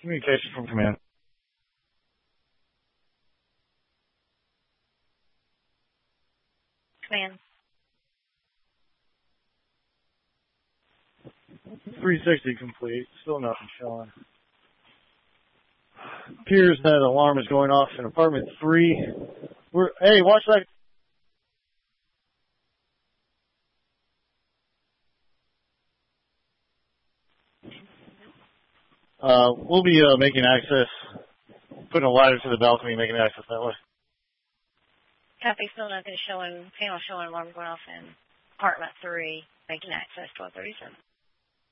Communication from command. Command. 360 complete. Still nothing showing. Appears that alarm is going off in apartment 3. Hey, watch that. We'll be making access, putting a ladder to the balcony, making access that way. Copy. Still nothing showing. Panel showing alarm going off in apartment 3, making access 1237.